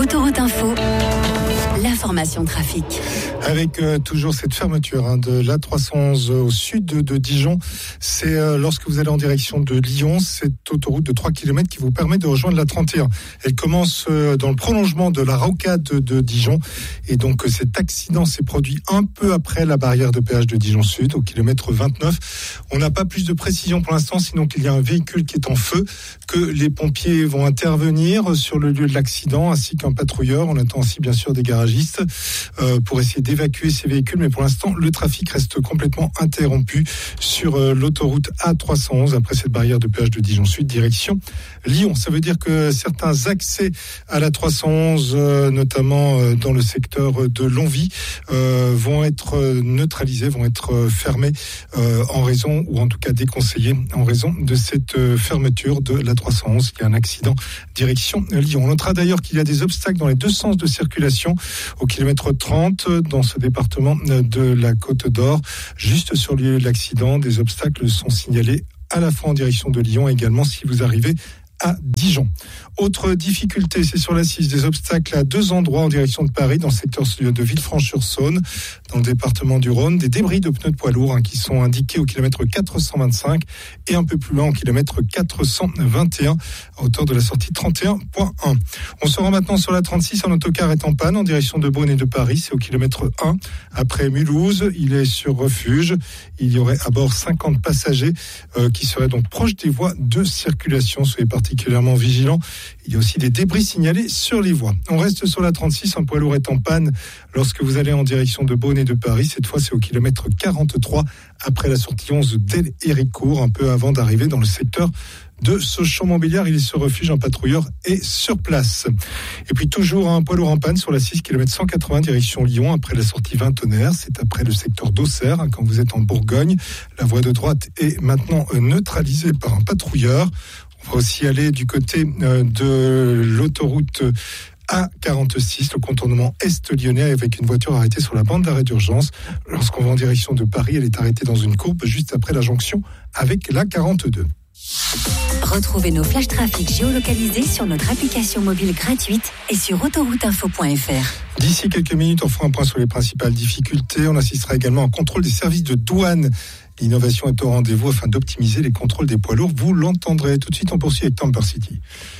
Autoroute Info, l'information trafic. Avec toujours cette fermeture de l'A311 au sud de Dijon. C'est lorsque vous allez en direction de Lyon, cette autoroute de 3 km qui vous permet de rejoindre la 31. Elle commence dans le prolongement de la rocade de Dijon. Et donc cet accident s'est produit un peu après la barrière de péage de Dijon Sud, au kilomètre 29. On n'a pas plus de précision pour l'instant, sinon qu'il y a un véhicule qui est en feu, que les pompiers vont intervenir sur le lieu de l'accident, ainsi qu'un patrouilleur. On attend aussi bien sûr des garagistes pour essayer d'évacuer ces véhicules, mais pour l'instant le trafic reste complètement interrompu sur l'autoroute A311 après cette barrière de péage de Dijon Sud direction Lyon. Ça veut dire que certains accès à la 311, notamment dans le secteur de Longwy, vont être neutralisés, vont être fermés en raison, ou en tout cas déconseillés en raison de cette fermeture de la 311. Il y a un accident direction Lyon. On notera d'ailleurs qu'il y a des obstacles dans les deux sens de circulation au kilomètre 30 dans ce département de la Côte d'Or. Juste sur le lieu de l'accident, des obstacles sont signalés à la fois en direction de Lyon et également si vous arrivez à Dijon. Autre difficulté, c'est sur la 6, des obstacles à deux endroits en direction de Paris, dans le secteur de Villefranche-sur-Saône, dans le département du Rhône, des débris de pneus de poids lourds qui sont indiqués au kilomètre 425 et un peu plus loin au kilomètre 421 à hauteur de la sortie 31.1. On se rend maintenant sur la 36, un autocar est en panne en direction de Beaune et de Paris, c'est au kilomètre 1 après Mulhouse, il est sur refuge, il y aurait à bord 50 passagers qui seraient donc proches des voies de circulation. Soyez particulièrement vigilants. Il y a aussi des débris signalés sur les voies. On reste sur la 36, un poids lourd est en panne lorsque vous allez en direction de Beaune et de Paris. Cette fois, c'est au kilomètre 43 après la sortie 11 d'Héricourt, un peu avant d'arriver dans le secteur de Sochaux-Montbéliard. Il se refuge, un patrouilleur est sur place. Et puis toujours un poids lourd en panne sur la 6 km 180 direction Lyon après la sortie 20 tonnerre. C'est après le secteur d'Auxerre quand vous êtes en Bourgogne. La voie de droite est maintenant neutralisée par un patrouilleur. On va aussi aller du côté de l'autoroute A46, le contournement est-lyonnais, avec une voiture arrêtée sur la bande d'arrêt d'urgence. Lorsqu'on va en direction de Paris, elle est arrêtée dans une courbe juste après la jonction avec l'A42. Retrouvez nos flash trafic géolocalisés sur notre application mobile gratuite et sur autorouteinfo.fr. D'ici quelques minutes, on fera un point sur les principales difficultés. On assistera également à un contrôle des services de douane. L'innovation est au rendez-vous afin d'optimiser les contrôles des poids lourds. Vous l'entendrez tout de suite. On poursuit avec Temper City.